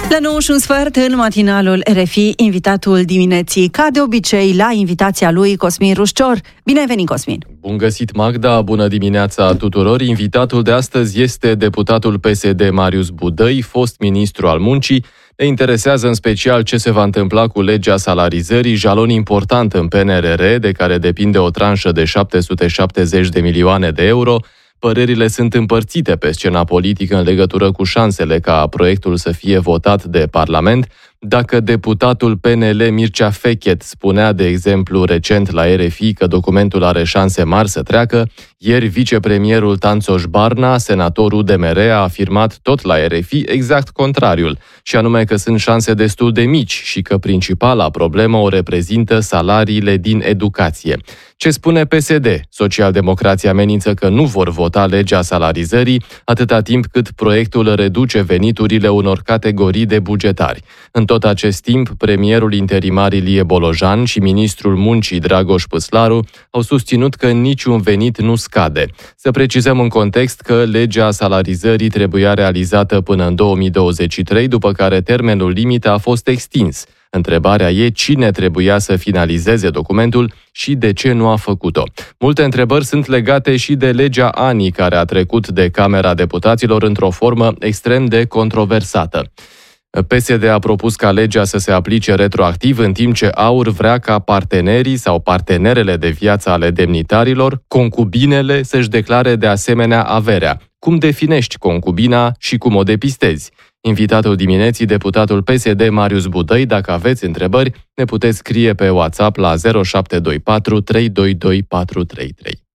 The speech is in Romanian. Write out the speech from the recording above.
La 9:15 în matinalul RFI, invitatul dimineții, ca de obicei, la invitația lui Cosmin Rușcior. Bine ai venit, Cosmin! Bun găsit, Magda! Bună dimineața tuturor! Invitatul de astăzi este deputatul PSD Marius Budăi, fost ministru al muncii. Ne interesează în special ce se va întâmpla cu legea salarizării, jalon important în PNRR, de care depinde o tranșă de 770 de milioane de euro. Părerile sunt împărțite pe scena politică în legătură cu șansele ca proiectul să fie votat de Parlament. Dacă deputatul PNL Mircea Fechet spunea, de exemplu, recent la RFI că documentul are șanse mari să treacă, ieri vicepremierul Tanțoș Barna, senator UDMR, a afirmat tot la RFI exact contrariul, și anume că sunt șanse destul de mici și că principala problemă o reprezintă salariile din educație. Ce spune PSD? Socialdemocrații amenință că nu vor vota legea salarizării atâta timp cât proiectul reduce veniturile unor categorii de bugetari. În tot acest timp, premierul interimar Ilie Bolojan și ministrul muncii Dragoș Păslaru au susținut că niciun venit nu scade. Să precizăm în context că legea salarizării trebuia realizată până în 2023, după care termenul limită a fost extins. Întrebarea e cine trebuia să finalizeze documentul și de ce nu a făcut-o. Multe întrebări sunt legate și de legea ANI, care a trecut de Camera Deputaților într-o formă extrem de controversată. PSD a propus ca legea să se aplice retroactiv, în timp ce AUR vrea ca partenerii sau partenerele de viață ale demnitarilor, concubinele, să-și declare de asemenea averea. Cum definești concubina și cum o depistezi? Invitatul dimineții, deputatul PSD Marius Budăi. Dacă aveți întrebări, ne puteți scrie pe WhatsApp la 0724 322 433.